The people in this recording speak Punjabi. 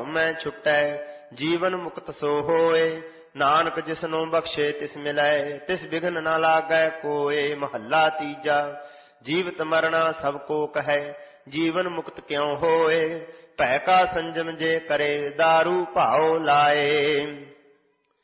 ਭਉਮੈ ਛੁਟੈ, ਜੀਵਨ ਮੁਕਤ ਸੋ ਹੋਏ। ਨਾਨਕ ਜਿਸਨੂੰ ਬਖਸ਼ੇ ਤਿਸ ਮਿਲੈ, ਤਿਸ ਬਿਘਨ ਨਾ ਲਾਗੈ ਕੋਏ। ਮਹੱਲਾ ਤੀਜਾ। ਜੀਵਤ ਮਰਣਾ ਸਭ ਕੋ ਕਹੈ, ਜੀਵਨ ਮੁਕਤ ਕਿਉ ਹੋਏ। ਭੈ ਕਾ ਸੰਜਮ ਜੇ ਕਰੇ, ਦਾਰੂ ਭਾਉ ਲਾਏ।